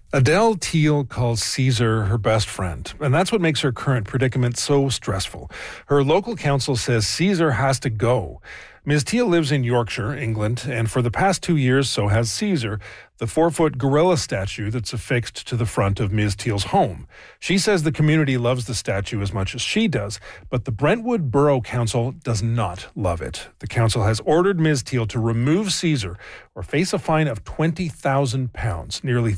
Adele Teal calls Caesar her best friend, and that's what makes her current predicament so stressful. Her local council says Caesar has to go. Ms. Teal lives in Yorkshire, England, and for the past 2 years, so has Caesar, the 4-foot gorilla statue that's affixed to the front of Ms. Teal's home. She says the community loves the statue as much as she does, but the Brentwood Borough Council does not love it. The council has ordered Ms. Teal to remove Caesar or face a fine of £20,000, nearly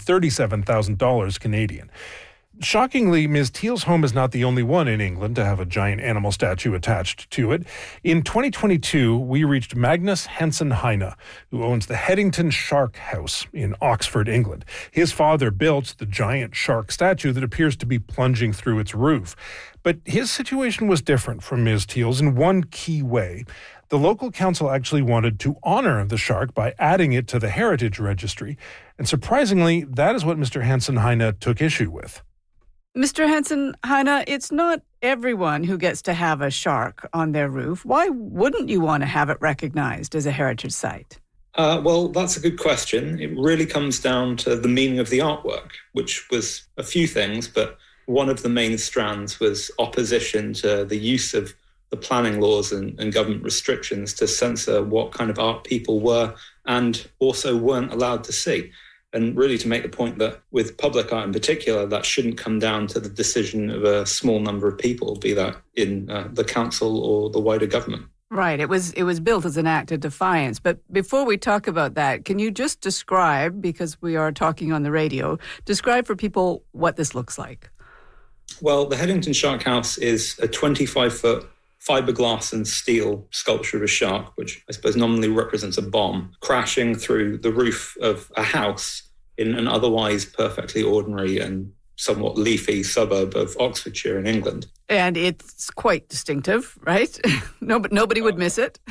$37,000 Canadian. Shockingly, Ms. Teal's home is not the only one in England to have a giant animal statue attached to it. In 2022, we reached Magnus Henson Heine, who owns the Headington Shark House in Oxford, England. His father built the giant shark statue that appears to be plunging through its roof. But his situation was different from Ms. Teal's in one key way. The local council actually wanted to honor the shark by adding it to the Heritage Registry. And surprisingly, that is what Mr. Henson Heine took issue with. Mr. Henson Heine, it's not everyone who gets to have a shark on their roof. Why wouldn't you want to have it recognized as a heritage site? Well, that's a good question. It really comes down to the meaning of the artwork, which was a few things, but one of the main strands was opposition to the use of the planning laws and government restrictions to censor what kind of art people were and also weren't allowed to see. And really to make the point that with public art in particular, that shouldn't come down to the decision of a small number of people, be that in the council or the wider government. Right. It was built as an act of defiance. But before we talk about that, can you just describe, because we are talking on the radio, describe for people what this looks like? Well, the Headington Shark House is a 25-foot fiberglass and steel sculpture of a shark, which I suppose nominally represents a bomb, crashing through the roof of a house in an otherwise perfectly ordinary and somewhat leafy suburb of Oxfordshire in England. And it's quite distinctive, right? Nobody would miss it.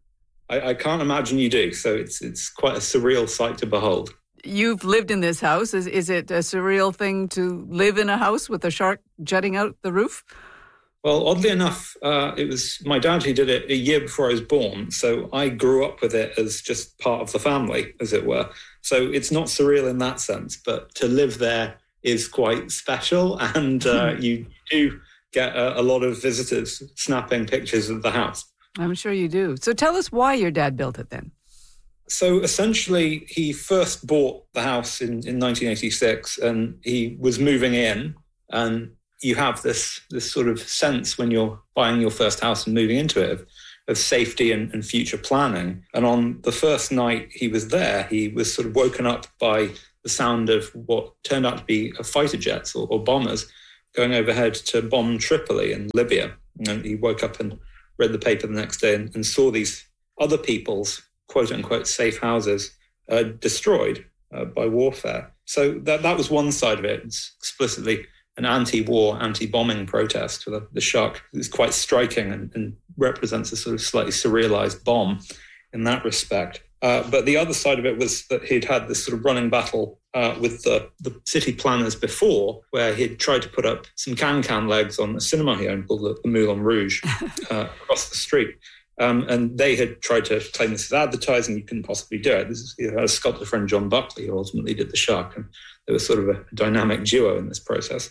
I can't imagine you do, so it's quite a surreal sight to behold. You've lived in this house. Is it a surreal thing to live in a house with a shark jutting out the roof? Well, oddly enough, it was my dad who did it a year before I was born. So I grew up with it as just part of the family, as it were. So it's not surreal in that sense, but to live there is quite special. And you do get a lot of visitors snapping pictures of the house. I'm sure you do. So tell us why your dad built it then. So essentially, he first bought the house in 1986 and he was moving in, and you have this sort of sense when you're buying your first house and moving into it of safety and future planning. And on the first night he was there, he was sort of woken up by the sound of what turned out to be fighter jets or bombers going overhead to bomb Tripoli in Libya. And he woke up and read the paper the next day and saw these other people's quote-unquote safe houses destroyed by warfare. So that was one side of it. It's explicitly an anti-war, anti-bombing protest for the shark. It's quite striking and represents a sort of slightly surrealized bomb in that respect. But the other side of it was that he'd had this sort of running battle with the city planners before, where he'd tried to put up some can-can legs on a cinema he owned called the Moulin Rouge across the street. And they had tried to claim this as advertising. You couldn't possibly do it. This is a sculptor friend, John Buckley, who ultimately did the shark. And there was sort of a dynamic duo in this process.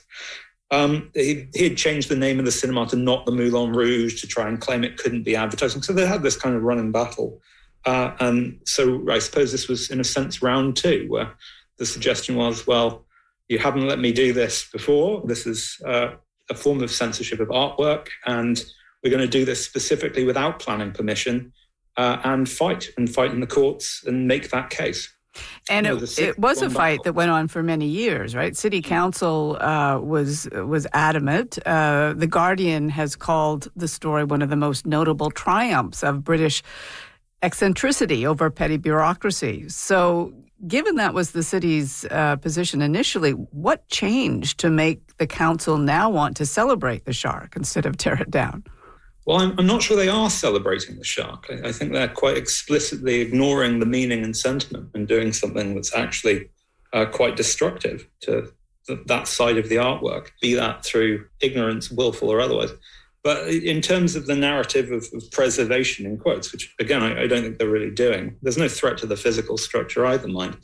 He had changed the name of the cinema to not the Moulin Rouge to try and claim it couldn't be advertising. So they had this kind of running battle. And so I suppose this was, in a sense, round two, where the suggestion was, well, you haven't let me do this before. This is a form of censorship of artwork, and we're going to do this specifically without planning permission and fight in the courts and make that case. And it was a fight that went on for many years, right? City Council was adamant. The Guardian has called the story one of the most notable triumphs of British eccentricity over petty bureaucracy. So given that was the city's position initially, what changed to make the council now want to celebrate the shark instead of tear it down? Well, I'm not sure they are celebrating the shark. I think they're quite explicitly ignoring the meaning and sentiment and doing something that's actually quite destructive to that side of the artwork, be that through ignorance, willful or otherwise. But in terms of the narrative of preservation, in quotes, which, again, I don't think they're really doing, there's no threat to the physical structure either, mind.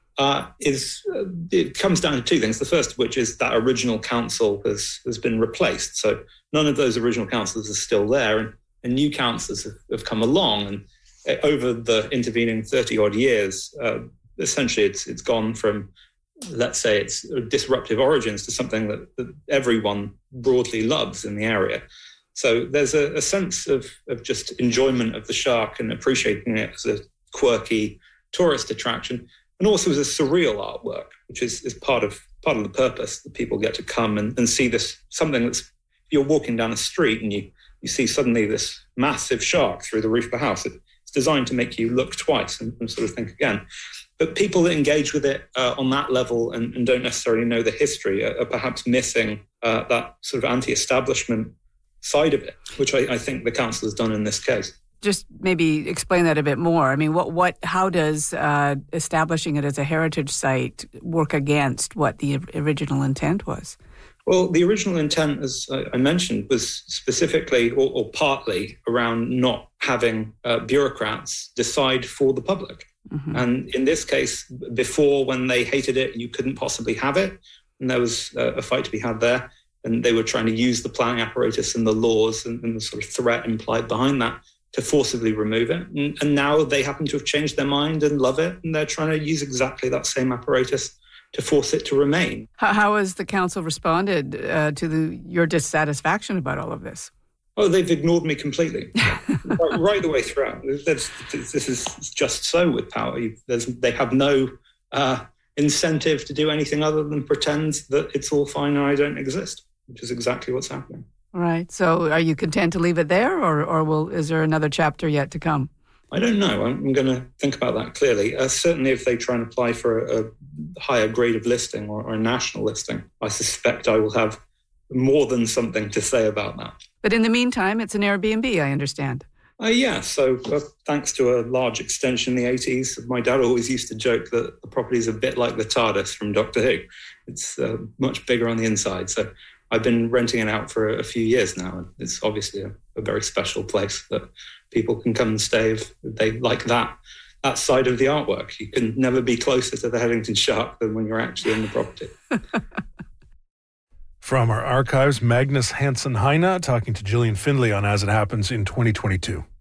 it comes down to two things. The first of which is that original council has been replaced. So none of those original councillors are still there, and new councillors have come along. And over the intervening 30-odd years, essentially it's gone from, let's say, its disruptive origins to something that everyone broadly loves in the area. So there's a sense of just enjoyment of the shark and appreciating it as a quirky tourist attraction, and also as a surreal artwork, which is part of the purpose, that people get to come and see this, something that's, you're walking down a street and you see suddenly this massive shark through the roof of a house. It's designed to make you look twice and sort of think again. But people that engage with it on that level and don't necessarily know the history are perhaps missing that sort of anti-establishment side of it, which I think the council has done in this case. Just maybe explain that a bit more. I mean, how does establishing it as a heritage site work against what the original intent was? Well, the original intent, as I mentioned, was specifically or partly around not having bureaucrats decide for the public. Mm-hmm. And in this case, before, when they hated it, you couldn't possibly have it. And there was a fight to be had there. And they were trying to use the planning apparatus and the laws and the sort of threat implied behind that to forcibly remove it. And now they happen to have changed their mind and love it. And they're trying to use exactly that same apparatus to force it to remain. How has the council responded to your dissatisfaction about all of this? Oh, they've ignored me completely, right the way throughout. This is just so with power. They have no incentive to do anything other than pretend that it's all fine and I don't exist, which is exactly what's happening. Right. So are you content to leave it there, or is there another chapter yet to come? I don't know. I'm going to think about that clearly. Certainly if they try and apply for a higher grade of listing or a national listing, I suspect I will have more than something to say about that. But in the meantime, it's an Airbnb, I understand. Yeah, so thanks to a large extension in the 80s, my dad always used to joke that the property is a bit like the TARDIS from Doctor Who. It's much bigger on the inside. So I've been renting it out for a few years now. And it's obviously a very special place that people can come and stay if they like that side of the artwork. You can never be closer to the Headington Shark than when you're actually in the property. From our archives, Magnus Hansen Heine talking to Gillian Findlay on As It Happens in 2022.